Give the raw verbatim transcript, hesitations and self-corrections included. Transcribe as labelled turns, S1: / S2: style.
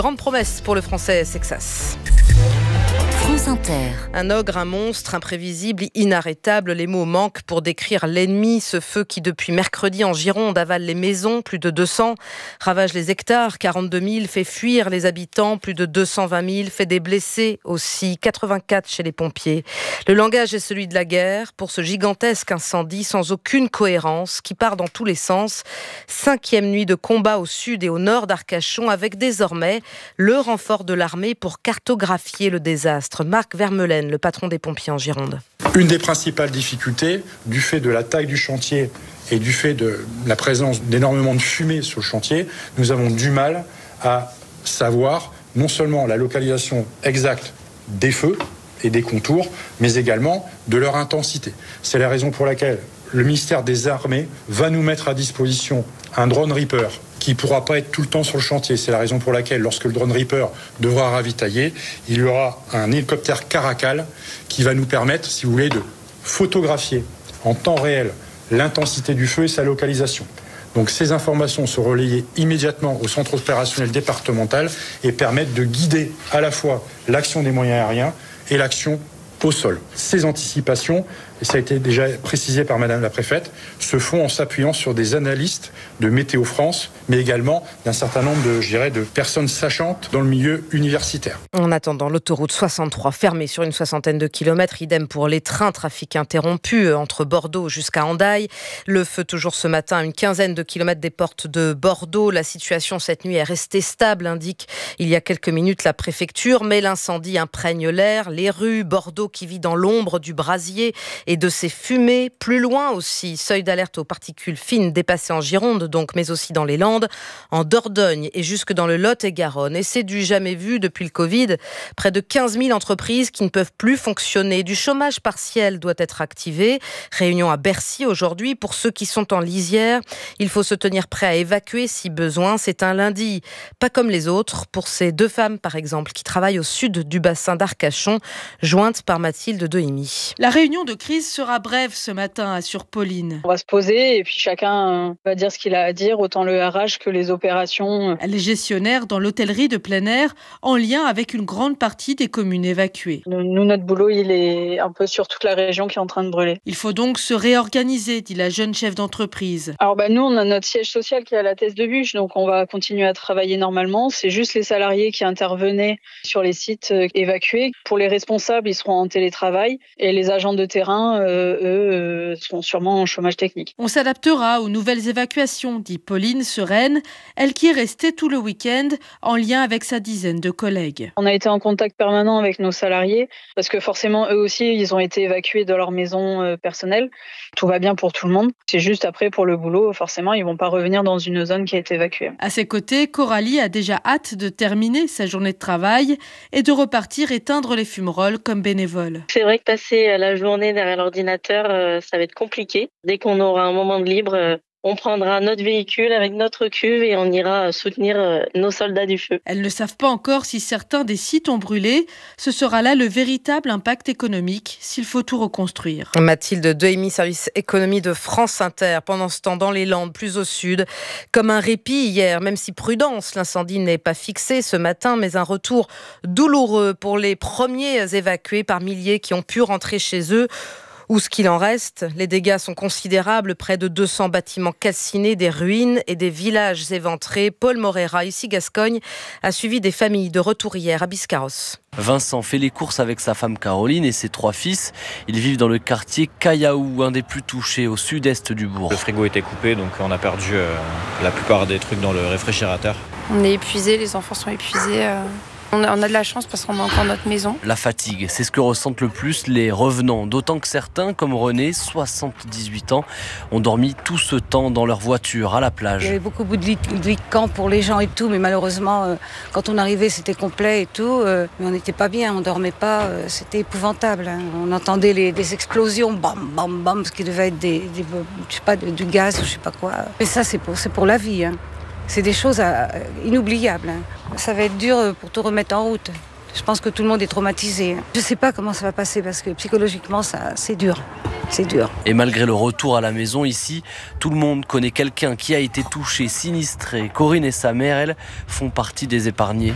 S1: Grande promesse pour le français Sexas.
S2: France Inter.
S1: Un ogre, un monstre, imprévisible, inarrêtable, les mots manquent pour décrire l'ennemi, ce feu qui depuis mercredi en Gironde avale les maisons, plus de deux cents, ravage les hectares, quarante-deux mille, fait fuir les habitants, plus de deux cent vingt mille, fait des blessés aussi, quatre-vingt-quatre chez les pompiers. Le langage est celui de la guerre pour ce gigantesque incendie sans aucune cohérence qui part dans tous les sens. Cinquième nuit de combat au sud et au nord d'Arcachon avec désormais le renfort de l'armée pour cartographier le désastre. Marc Vermeulen, le patron des pompiers en Gironde.
S3: Une des principales difficultés, du fait de la taille du chantier et du fait de la présence d'énormément de fumée sur le chantier, nous avons du mal à savoir non seulement la localisation exacte des feux et des contours, mais également de leur intensité. C'est la raison pour laquelle le ministère des Armées va nous mettre à disposition un drone Reaper qui ne pourra pas être tout le temps sur le chantier. C'est la raison pour laquelle, lorsque le drone Reaper devra ravitailler, il y aura un hélicoptère Caracal qui va nous permettre, si vous voulez, de photographier en temps réel l'intensité du feu et sa localisation. Donc ces informations sont relayées immédiatement au centre opérationnel départemental et permettent de guider à la fois l'action des moyens aériens et l'action au sol. Ces anticipations, et ça a été déjà précisé par Madame la Préfète, se font en s'appuyant sur des analystes de Météo France, mais également d'un certain nombre de, je dirais, de personnes sachantes dans le milieu universitaire.
S1: En attendant, l'autoroute soixante-trois fermée sur une soixantaine de kilomètres, idem pour les trains, trafic interrompu entre Bordeaux jusqu'à Hendaye. Le feu toujours ce matin à une quinzaine de kilomètres des portes de Bordeaux. La situation cette nuit est restée stable, indique il y a quelques minutes la préfecture, mais l'incendie imprègne l'air, les rues, Bordeaux qui vit dans l'ombre du brasier et de ses fumées. Plus loin aussi, seuil d'alerte aux particules fines dépassé en Gironde, donc, mais aussi dans les Landes, en Dordogne et jusque dans le Lot-et-Garonne. Et c'est du jamais vu depuis le Covid. Près de quinze mille entreprises qui ne peuvent plus fonctionner. Du chômage partiel doit être activé. Réunion à Bercy aujourd'hui pour ceux qui sont en lisière. Il faut se tenir prêt à évacuer si besoin. C'est un lundi, pas comme les autres, pour ces deux femmes par exemple qui travaillent au sud du bassin d'Arcachon, jointes par Mathilde Dehimi.
S4: La réunion de crise sera brève ce matin, assure Pauline.
S5: On va se poser et puis chacun va dire ce qu'il a à dire, autant le R H que les opérations.
S4: Elle est gestionnaire dans l'hôtellerie de plein air, en lien avec une grande partie des communes évacuées.
S5: Nous, notre boulot, il est un peu sur toute la région qui est en train de brûler.
S4: Il faut donc se réorganiser, dit la jeune chef d'entreprise.
S5: Alors bah, nous, on a notre siège social qui est à la Thèse de Buch, donc on va continuer à travailler normalement. C'est juste les salariés qui intervenaient sur les sites évacués. Pour les responsables, ils seront en télétravail et les agents de terrain, euh, eux, euh, seront sûrement en chômage technique.
S4: On s'adaptera aux nouvelles évacuations, dit Pauline, sereine, elle qui est restée tout le week-end en lien avec sa dizaine de collègues.
S5: On a été en contact permanent avec nos salariés parce que forcément, eux aussi, ils ont été évacués de leur maison euh, personnelle. Tout va bien pour tout le monde. C'est juste après, pour le boulot, forcément, ils vont pas revenir dans une zone qui a été évacuée.
S4: À ses côtés, Coralie a déjà hâte de terminer sa journée de travail et de repartir éteindre les fumerolles comme bénévole.
S6: C'est vrai que passer la journée derrière l'ordinateur, euh, ça va être compliqué. Dès qu'on aura un moment de libre, euh, on prendra notre véhicule avec notre cuve et on ira soutenir nos soldats du feu.
S4: Elles ne savent pas encore si certains des sites ont brûlé. Ce sera là le véritable impact économique s'il faut tout reconstruire.
S1: Mathilde Dehimi, service économie de France Inter. Pendant ce temps, dans les Landes, plus au sud, comme un répit hier, même si prudence, l'incendie n'est pas fixé ce matin, mais un retour douloureux pour les premiers évacués par milliers qui ont pu rentrer chez eux. Ou ce qu'il en reste, les dégâts sont considérables, près de deux cents bâtiments calcinés, des ruines et des villages éventrés. Paul Morera, ici Gascogne, a suivi des familles de retour hier à Biscarrosse.
S7: Vincent fait les courses avec sa femme Caroline et ses trois fils. Ils vivent dans le quartier Cayaou, un des plus touchés au sud-est du bourg.
S8: Le frigo était coupé, donc on a perdu euh, la plupart des trucs dans le réfrigérateur.
S9: On est épuisés, les enfants sont épuisés. Euh... On a, on a de la chance parce qu'on a encore notre maison.
S7: La fatigue, c'est ce que ressentent le plus les revenants. D'autant que certains, comme René, soixante-dix-huit ans, ont dormi tout ce temps dans leur voiture à la plage.
S10: Il y avait beaucoup de lits de camp pour les gens et tout, mais malheureusement, euh, quand on arrivait, c'était complet et tout. Euh, mais on n'était pas bien, on dormait pas, euh, c'était épouvantable. Hein. On entendait les, des explosions, bam, bam, bam, ce qui devait être des, des, je sais pas, du gaz ou je sais pas quoi. Mais ça, c'est pour, c'est pour la vie. Hein. C'est des choses à, inoubliables. Hein. Ça va être dur pour tout remettre en route. Je pense que tout le monde est traumatisé. Je ne sais pas comment ça va passer parce que psychologiquement, ça, c'est dur. C'est dur.
S7: Et malgré le retour à la maison ici, tout le monde connaît quelqu'un qui a été touché, sinistré. Corinne et sa mère, elles, font partie des épargnés.